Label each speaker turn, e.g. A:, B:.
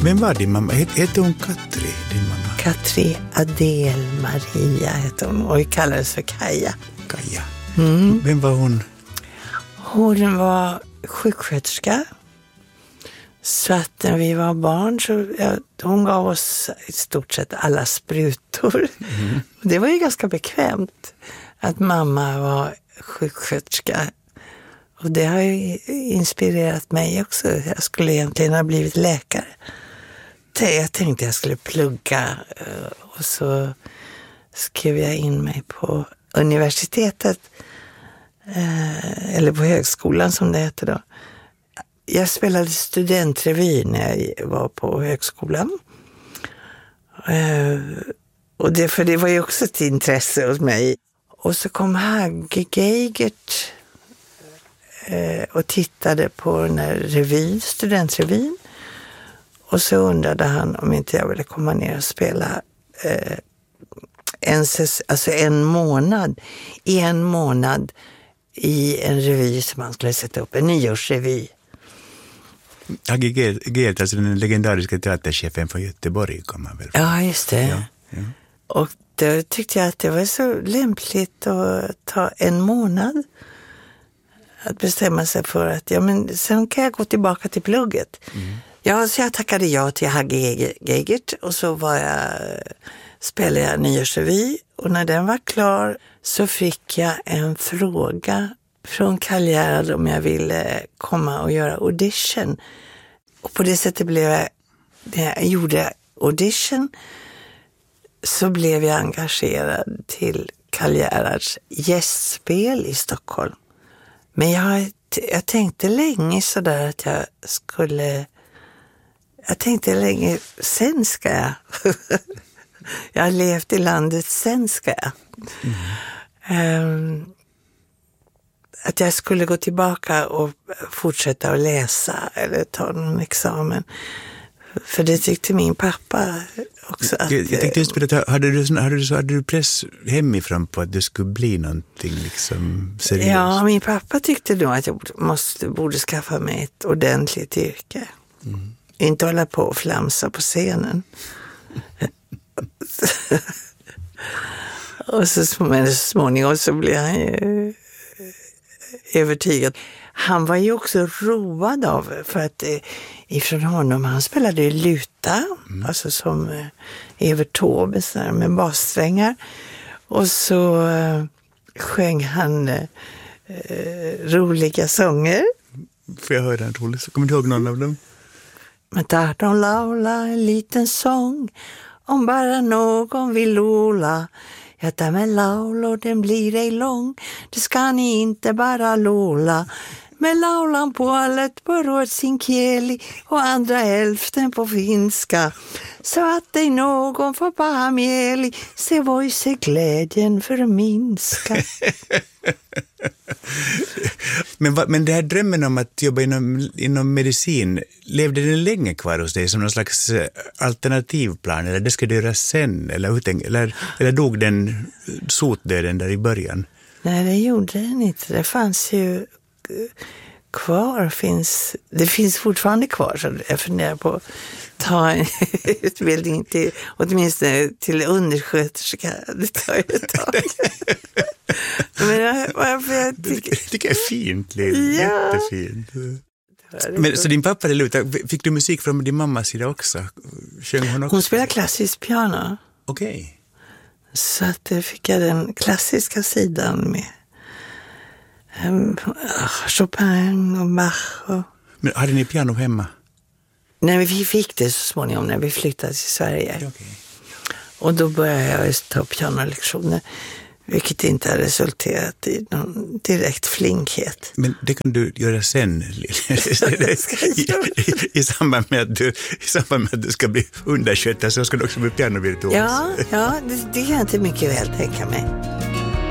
A: Vem var din mamma? Hette hon Katri, din mamma?
B: Katri Adel Maria hette hon och kallades för Kaja.
A: Kaja.
B: Mm.
A: Vem var hon?
B: Hon var sjuksköterska. Så att när vi var barn så hon gav oss i stort sett alla sprutor. Mm. Det var ju ganska bekvämt att mamma var sjuksköterska. Och det har ju inspirerat mig också. Jag skulle egentligen ha blivit läkare. Jag tänkte jag skulle plugga och så skrev jag in mig på universitetet eller på högskolan som det heter då. Jag spelade studentrevy när jag var på högskolan. Och det var ju också ett intresse hos mig. Och så kom Hagge Geigert och tittade på den här studentrevyn. Och så undrade han om inte jag ville komma ner och spela en månad i en revy som man skulle sätta upp, en nyårsrevy.
A: Hagge Geigert, alltså den legendariska teaterchefen från Göteborg, kom han väl?
B: Ja, just det.
A: Ja.
B: Och då tyckte jag att det var så lämpligt att ta en månad att bestämma sig för att men sen kan jag gå tillbaka till plugget. Mm. Ja, så jag tackade ja till Hagge Geigert och så spelade jag nyårsrevy och när den var klar så fick jag en fråga från Karl Gerhard om jag ville komma och göra audition. Och på det sättet när jag gjorde audition så blev jag engagerad till Karl Gerhards gästspel i Stockholm. Men jag tänkte länge sådär att jag tänkte länge, sen ska jag. Jag har levt i landet, sen ska jag. Att jag skulle gå tillbaka och fortsätta att läsa eller ta någon examen. För det tyckte min pappa också.
A: Jag tänkte just på det, hade du press hemifrån på att det skulle bli någonting liksom seriöst?
B: Ja, min pappa tyckte då att jag borde skaffa mig ett ordentligt yrke. Mm. Inte hålla på och flamsa på scenen. Och så småningom så blev han ju övertygad. Han var ju också road av, för att ifrån honom, han spelade luta, alltså som Evert Taube med bassträngar. Och så sjöng han roliga sånger.
A: Får jag höra en rolig? Så kommer du ihåg någon av dem?
B: Men där de laula en liten sång, om bara någon vill lola. Ja, där med laula den blir ej lång, det ska ni inte bara lola. Med laulan puolet på ruotsinkieli och andra hälften på finska. Så att dig någon får bara mieli, se voi se glädjen förminska.
A: Men det här drömmen om att jobba inom medicin, levde den länge kvar hos dig som någon slags alternativplan? Eller det ska du göra sen? Eller dog den sotdöden där i början?
B: Nej, det gjorde den inte. Det fanns ju kvar. Det finns fortfarande kvar, så jag funderar på att ta en utbildning åtminstone till undersköterska. Det tar ju ett tag. Men jag
A: tycker är fint, Lill.
B: Ja.
A: Jättefint. Men, så din pappa är luta. Fick du musik från din mammas sida också? Sjöng hon också?
B: Hon spelar klassisk piano.
A: Okej.
B: Så att det fick jag den klassiska sidan med Chopin och Bach.
A: Men hade ni piano hemma?
B: Nej, vi fick det så småningom när vi flyttade till Sverige.
A: Okay.
B: Och då började jag ta pianolektioner, vilket inte har resulterat i någon direkt flinkhet.
A: Men det kan du göra sen, i samband med att du ska bli underskötare, så ska du också bli pianovirtuos.
B: Ja, det kan jag inte mycket väl tänka mig.